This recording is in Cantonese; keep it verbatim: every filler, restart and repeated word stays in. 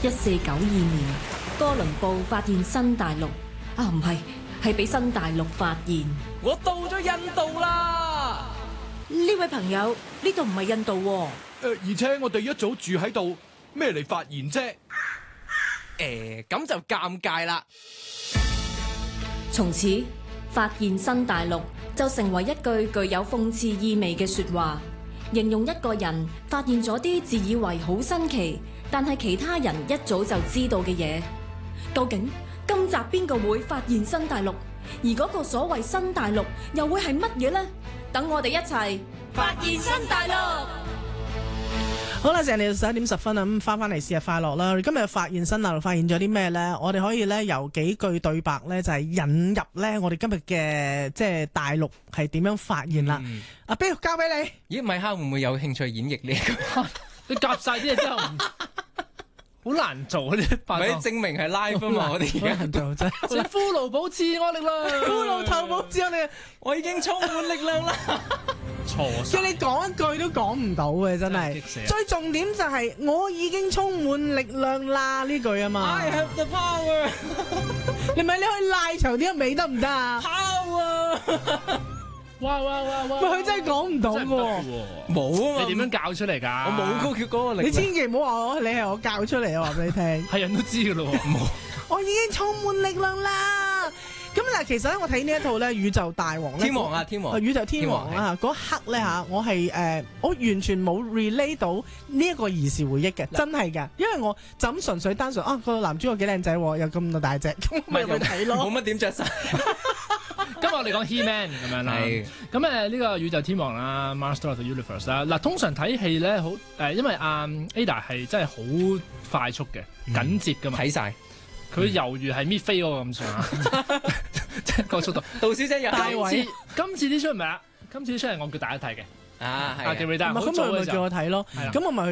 一四九二年，哥倫布發現新大陸。啊，唔係，係俾新大陸發現。 我到咗印度啦！ 呢位朋友，呢度唔係印度喎。 誒，而且我哋一早住喺度，咩嚟發現啫？ 誒，咁就尷尬啦。 從此，發現新大陸就成為一句具有諷刺意味嘅說話，形容一個人發現咗啲自以為好新奇，但係其他人一早就知道嘅嘢。究竟今集邊個會發現新大陸？而嗰個所謂新大陸又會係乜嘢呢？等我哋一齊發現新大陸。 好啦，成日嚟到十一點十分啊，咁翻翻嚟試日快樂啦！今日發現新大陸發現咗啲咩咧？我哋可以咧由幾句對白咧，就係引入咧我哋今日嘅即係大陸係點樣發現啦。 嗯、 阿彪交俾你。 咦，米哈會唔會有興趣演繹呢、這個？ 你夾晒啲嘢之後，好難做啊！啲咪證明係 live 啊嘛！我哋而家難做真係。 骷髏堡賜我力量， 骷髏頭堡賜我力量， 我已經充滿力量啦。 錯， 叫你講一句都講唔到嘅，真係。最重點就係、是、我已經充滿力量啦呢句啊嘛。 I have the power。 你咪你可以拉長啲個尾得唔得啊 ？Power。 哇哇哇哇！ 喂，佢真係講唔到嘅喎。 冇啊嘛。 你點樣教出嚟㗎？ 我冇高叫嗰個力。 你千祈唔好話我，你係我教出嚟啊！話俾你聽。 係人都知㗎咯喎。冇。 我已經充滿力量啦。咁嗱，其實咧，我睇呢一套咧《宇宙大王》咧， 天王啊，天王， 宇宙天王啦嗰刻咧嚇，我係誒、呃，我完全冇 relate 到呢一個兒時回憶嘅，真係㗎，因為我就咁純粹單純啊，個男主角幾靚仔，有咁大隻，咁咪去睇咯， 冇乜點着衫。 今日我哋講 He-Man 咁樣啦，咁誒呢個宇宙天王啦 ，Master of the Universe 啦，嗱通常睇戲咧好誒，因為阿 Ada 係真係好快速嘅，緊接㗎嘛， 睇晒。 佢猶豫係搣飛嗰個咁上下，即係個速度。 杜小姐又大今次今次呢出唔係啊？今次呢出係我叫大家睇嘅。 啊，係。 啊，記唔記得？ 咁佢咪叫我睇咯，咁我咪去